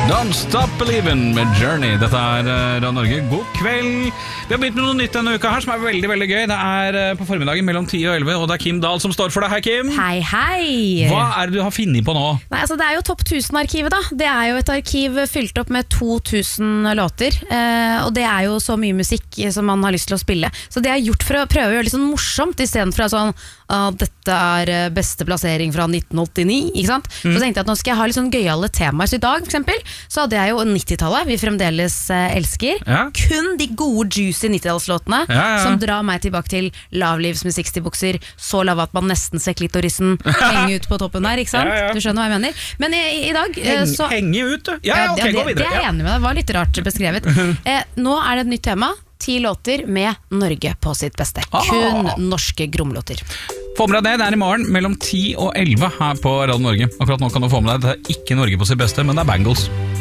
Don't Stop Believin' med Journey. Dette Radio Norge, god kveld. Vi har begynt med noe nytt denne uka her som veldig, veldig gøy. Det på formiddagen mellom 10 og 11, og det Kim Dahl som står for det. Hei, Kim. Hei, hei. Hva det du har funnet på nå? Nei, altså, det jo Topp 1000-arkivet da. Det jo et arkiv fylt opp med 2000 låter, og det jo så mye musikk som man har lyst til å spille. Så det gjort for å prøve å gjøre det litt sånn morsomt, i stedet for sånn, dette beste plassering fra 1989, ikke sant? Så tenkte jeg at nå skal jeg ha litt sånn gøyale temaer. Så i dag, for eksempel, så hadde jeg jo 90-tallet, vi fremdeles elsker. Kun de gode, juicy 90-tallslåtene som drar meg tilbake til Love Lives med 60-bukser, så lav at man nesten ser klitorisen henge ut på toppen der, ikke sant? Du skjønner hva jeg mener. Men i dag så... Henge ut, du? Ja, ok, gå videre. Det jeg enig med, det var litt rart beskrevet. Nå det et nytt tema. 10 låter med Norge på sitt beste. Kun norske gromlåter. Få med deg det, I morgen mellom 10 og 11 her på Radio Norge. Akkurat nå kan du få med deg det ikke Norge på sitt beste, men det Bangles.